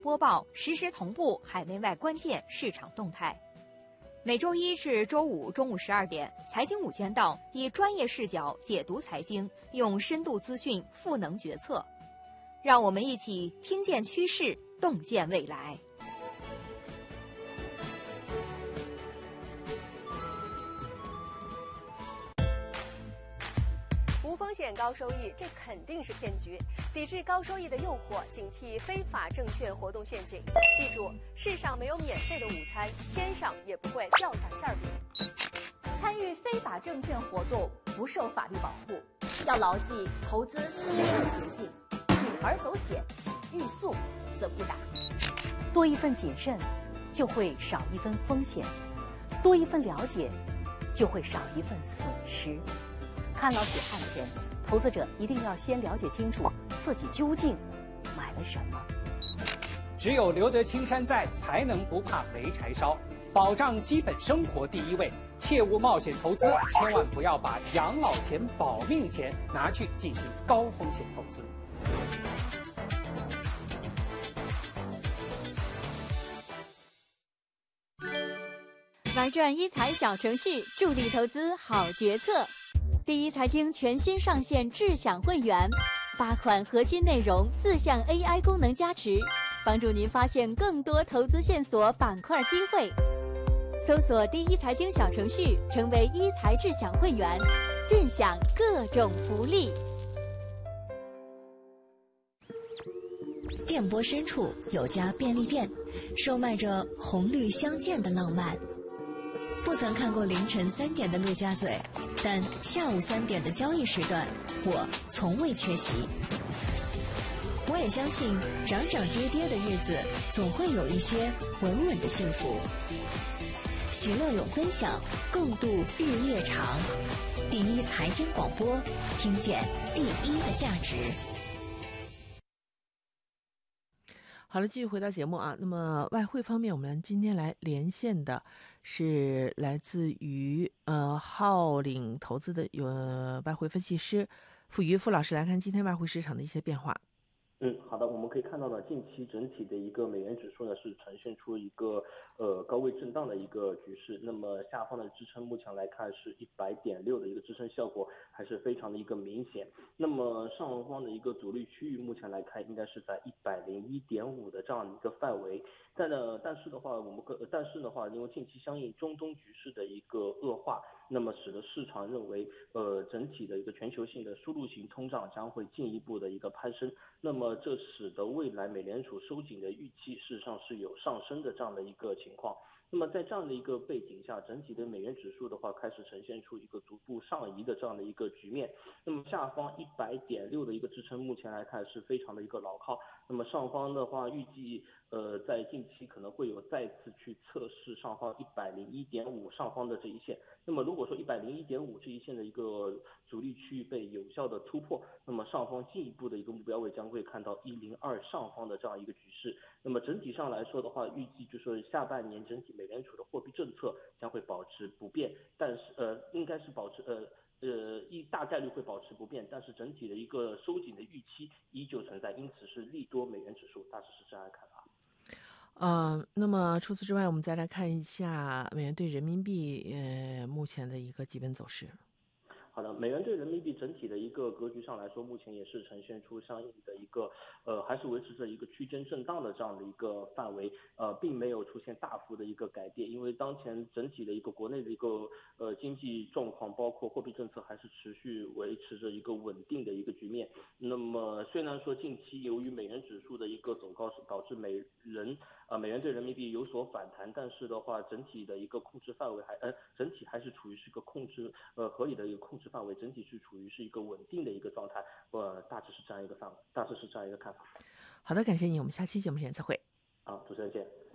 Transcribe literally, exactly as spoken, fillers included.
播报实时同步海内外关键市场动态。每周一至周五中午十二点，财经五千道以专业视角解读财经，用深度资讯赋能决策。让我们一起听见趋势，洞见未来。 无风险高收益，这肯定是骗局。抵制高收益的诱惑，警惕非法证券活动陷阱。记住，世上没有免费的午餐，天上也不会掉下馅饼。 参与非法证券活动不受法律保护，要牢记投资没有捷径，铤而走险，欲速则不达。 多一份谨慎，就会少一分风险；多一份了解，就会少一份损失。看牢血汗钱，投资者一定要先了解清楚自己究竟买了什么。 只有留得青山在，才能不怕没柴烧。保障基本生活第一位，切勿冒险投资，千万不要把养老钱、保命钱拿去进行高风险投资。 玩转一财小程序，助力投资好决策。第一财经全新上线智享会员，八款核心内容，四项 A I 功能加持，帮助您发现更多投资线索、板块机会。搜索第一财经小程序，成为一财智享会员，尽享各种福利。 电波深处有家便利店，售卖着红绿相间的浪漫。不曾看过凌晨三点的陆家嘴，但下午三点的交易时段，我从未缺席。我也相信，涨涨跌跌的日子，总会有一些稳稳的幸福。喜乐有分享，共度日夜长。第一财经广播，听见第一的价值。 好了，继续回到节目啊。那么外汇方面，我们今天来连线的是来自于呃浩领投资的有外汇分析师傅瑜傅老师，来看今天外汇市场的一些变化。 嗯，好的，我们可以看到呢，近期整体的一个美元指数呢是呈现出一个呃高位震荡的一个局势。那么下方的支撑目前来看是一百点六的一个支撑效果还是非常的一个明显。那么上方的一个阻力区域目前来看应该是在一百零一点五的这样的一个范围。但呢，但是的话，我们可但是的话，因为近期相应中东局势的一个恶化，那么使得市场认为，呃，整体的一个全球性的输入型通胀将会进一步的一个攀升。那么这使得未来美联储收紧的预期事实上是有上升的这样的一个情况。那么在这样的一个背景下，整体的美元指数的话开始呈现出一个逐步上移的这样的一个局面。那么下方一百点六的一个支撑目前来看是非常的一个牢靠。那么上方的话预计呃在近期可能会有再次去测试上方一百零一点五上方的这一线。那么如果说一百零一点五这一线的一个阻力区域被有效的突破，那么上方进一步的一个目标位将会看到一零二上方的这样一个局势。那么整体上来说的话，预计就是下半年整体美联储的货币政策将会保持不变，但是呃应该是保持呃呃一大概率会保持不变，但是整体的一个收紧的预期依旧存在，因此是利多美元指数，大致是这样的看法。 呃，那么除此之外，我们再来看一下美元对人民币呃目前的一个基本走势。 好的，美元对人民币整体的一个格局上来说，目前也是呈现出相应的一个呃，还是维持着一个区间震荡的这样的一个范围，呃，并没有出现大幅的一个改变，因为当前整体的一个国内的一个呃经济状况，包括货币政策还是持续维持着一个稳定的一个局面。那么虽然说近期由于美元指数的一个走高，导致美人呃美元对人民币有所反弹，但是的话，整体的一个控制范围还呃整体还是处于是一个控制呃合理的一个控制范围，整体是处于是一个稳定的一个状态，呃，大致是这样一个范围，大致是这样一个看法。 好的，感谢你，我们下期节目时间再会。 好，主持人见。